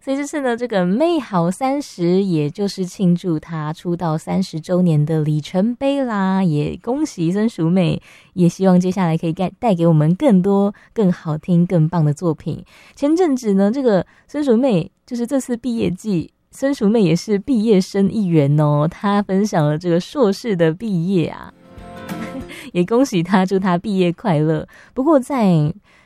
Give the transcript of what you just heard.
所以这次呢，这个妹好30，也就是庆祝她出道30周年的里程碑啦，也恭喜孙淑媚，也希望接下来可以带给我们更多更好听更棒的作品。前阵子呢，这个孙淑媚就是这次毕业季，孙淑媚也是毕业生一员哦，她分享了这个硕士的毕业啊，也恭喜她，祝她毕业快乐。不过在